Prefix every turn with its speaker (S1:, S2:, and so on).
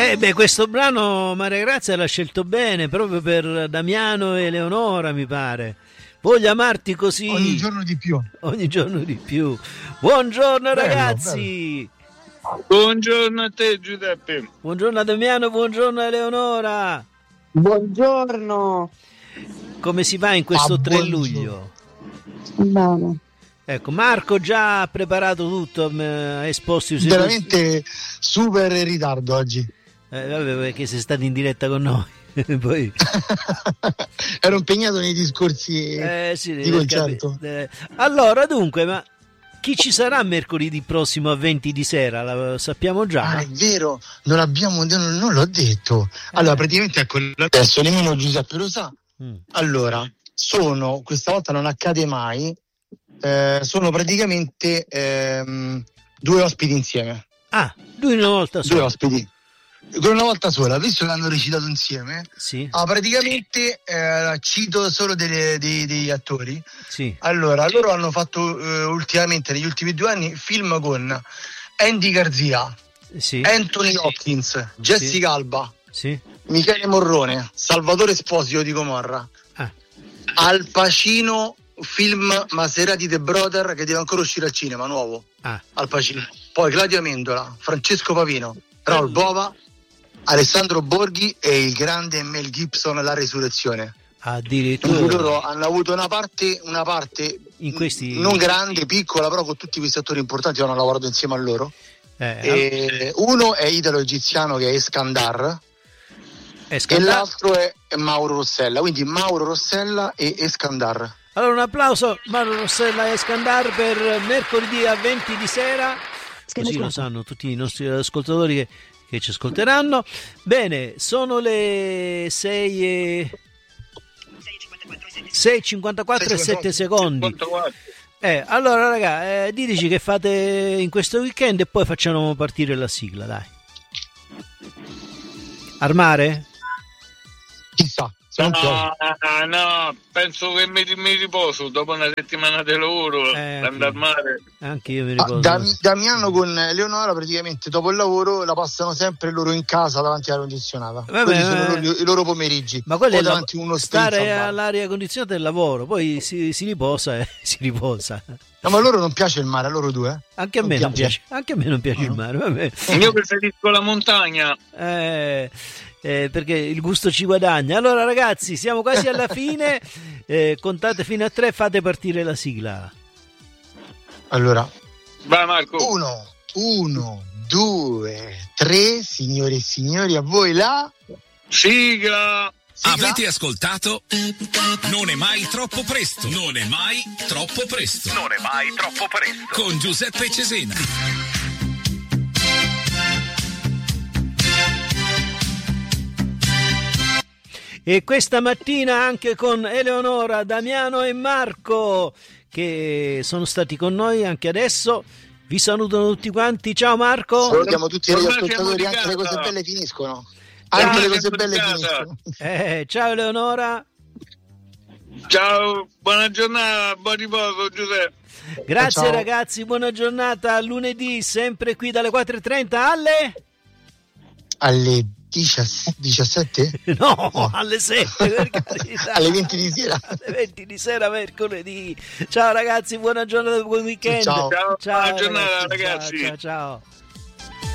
S1: Questo brano Maria Grazia l'ha scelto bene, proprio per Damiano e Eleonora, mi pare. Voglio amarti così.
S2: Ogni giorno di più.
S1: Ogni giorno di più. Buongiorno ragazzi.
S3: Bello. Buongiorno a te Giuseppe.
S1: Buongiorno a Damiano, buongiorno a Eleonora.
S4: Buongiorno.
S1: Come si va in questo 3 luglio?
S4: Bene.
S1: Ecco, Marco già ha preparato tutto, ha esposto i suoi
S2: veramente super in ritardo oggi.
S1: Vabbè, perché sei stato in diretta con noi. Poi
S2: ero impegnato nei discorsi di concerto.
S1: Allora, dunque, ma chi ci sarà mercoledì prossimo a 20 di sera? Lo sappiamo già.
S2: È vero, non l'ho detto. Allora, praticamente, ecco, adesso nemmeno Giuseppe lo sa. Allora, questa volta non accade mai. Sono praticamente 2 ospiti insieme.
S1: Due in una volta sola.
S2: 2 ospiti con una volta sola, visto che hanno recitato insieme.
S1: Sì.
S2: Praticamente cito solo degli attori.
S1: Sì.
S2: Allora, loro hanno fatto ultimamente, negli ultimi 2 anni, film con Andy Garcia,
S1: sì,
S2: Anthony Hopkins, Jessica Alba,
S1: sì,
S2: Michele Morrone, Salvatore Esposito di Gomorra, Al Pacino, film Maserati The Brother, che deve ancora uscire al cinema, nuovo. Al Pacino. Poi Claudia Amendola, Francesco Pavino, Raul Bova, Alessandro Borghi e il grande Mel Gibson, La Resurrezione.
S1: Addirittura.
S2: Loro hanno avuto una parte
S1: in questi...
S2: non grande, piccola, però con tutti questi attori importanti hanno lavorato insieme a loro. Uno è italo-egiziano, che è Eskandar, e l'altro è Mauro Rossella, quindi Mauro Rossella e Eskandar.
S1: Allora un applauso Mauro Rossella e Eskandar per mercoledì a 20 di sera, così lo sanno tutti i nostri ascoltatori che ci ascolteranno. Bene, sono le 6:54 e 7 secondi. Allora raga, diteci che fate in questo weekend e poi facciamo partire la sigla, dai. Armare?
S2: Chissà.
S3: No, penso che mi riposo dopo una settimana di lavoro, andare al mare.
S1: Anche io mi riposo.
S2: Damiano con Leonora praticamente dopo il lavoro la passano sempre loro in casa davanti alla condizionata. Quelli sono i loro pomeriggi.
S1: Ma quello è
S2: davanti uno
S1: stare all'aria condizionata del lavoro, poi si riposa e si riposa.
S2: No, ma a loro non piace il mare, a loro due?
S1: Anche a me non piace il mare. Vabbè.
S3: Io preferisco la montagna.
S1: Perché il gusto ci guadagna. Allora ragazzi, siamo quasi alla fine, contate fino a 3, fate partire la sigla.
S2: Allora,
S3: vai Marco.
S2: 1, 2, 3, signore e signori, a voi la
S3: sigla.
S5: Avete ascoltato? Non è mai troppo presto. Non è mai troppo presto. Non è mai troppo presto. Con Giuseppe Cesena.
S1: E questa mattina anche con Eleonora, Damiano e Marco, che sono stati con noi anche adesso. Vi salutano tutti quanti. Ciao Marco.
S2: Salutiamo tutti gli ascoltatori, anche le cose belle finiscono. Anche le cose belle finiscono.
S1: Ciao Eleonora.
S3: Ciao, buona giornata, buon riposo Giuseppe.
S1: Grazie
S2: ciao.
S1: Ragazzi, buona giornata. Lunedì sempre qui dalle 4:30 alle
S2: 17?
S1: No, alle 7 per carità.
S2: Alle 20 di sera.
S1: Alle 20 di sera mercoledì. Ciao ragazzi, buona giornata, buon weekend.
S2: Ciao.
S3: Buona giornata ragazzi.
S1: Ciao.